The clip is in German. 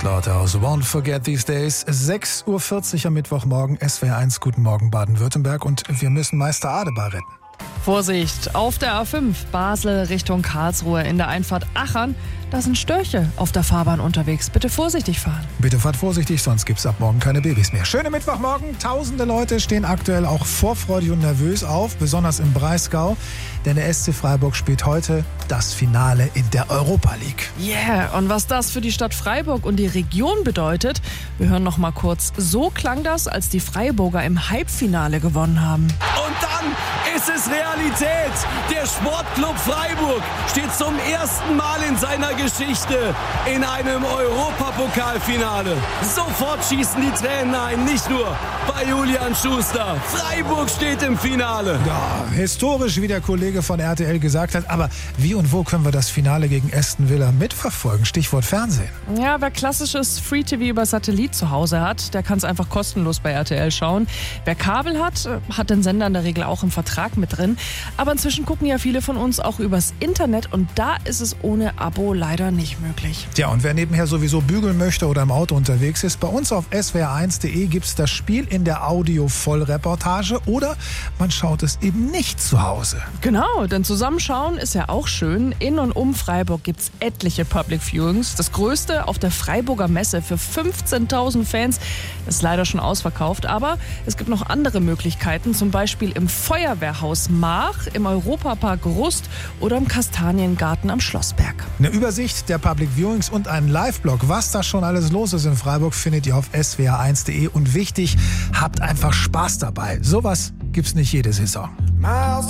Slaughterhouse, Won't Forget These Days. 6.40 Uhr am Mittwochmorgen, SWR1, guten Morgen Baden-Württemberg, und wir müssen Meister Adebar retten. Vorsicht, auf der A5 Basel Richtung Karlsruhe in der Einfahrt Achern. Da sind Störche auf der Fahrbahn unterwegs. Bitte vorsichtig fahren. Bitte fahrt vorsichtig, sonst gibt's ab morgen keine Babys mehr. Schöne Mittwochmorgen. Tausende Leute stehen aktuell auch vorfreudig und nervös auf, besonders im Breisgau. Denn der SC Freiburg spielt heute das Finale in der Europa League. Yeah, und was das für die Stadt Freiburg und die Region bedeutet, wir hören noch mal kurz. So klang das, als die Freiburger im Halbfinale gewonnen haben. Und dann ist es Realität. Der Sportclub Freiburg steht zum ersten Mal in seiner Geschichte in einem Europapokalfinale. Sofort schießen die Tränen ein, nicht nur bei Julian Schuster. Freiburg steht im Finale. Ja, historisch, wie der Kollege von RTL gesagt hat. Aber wie und wo können wir das Finale gegen Aston Villa mitverfolgen? Stichwort Fernsehen. Ja, wer klassisches Free-TV über Satellit zu Hause hat, der kann es einfach kostenlos bei RTL schauen. Wer Kabel hat, hat den Sender in der Regel auch im Vertrag mit drin. Aber inzwischen gucken ja viele von uns auch übers Internet, und da ist es ohne Abo leider nicht möglich. Ja, und wer nebenher sowieso bügeln möchte oder im Auto unterwegs ist, bei uns auf swr1.de gibt es das Spiel in der Audio-Vollreportage, oder man schaut es eben nicht zu Hause. Genau, denn zusammenschauen ist ja auch schön. In und um Freiburg gibt es etliche Public Viewings. Das größte auf der Freiburger Messe für 15.000 Fans. Das ist leider schon ausverkauft, aber es gibt noch andere Möglichkeiten, zum Beispiel im Feuerwehrhaus Mach, im Europapark Rust oder im Kastaniengarten am Schlossberg. Eine Übersicht der Public Viewings und einen Live-Blog, was da schon alles los ist in Freiburg, findet ihr auf swr1.de. Und wichtig, habt einfach Spaß dabei. Sowas gibt's nicht jede Saison. Miles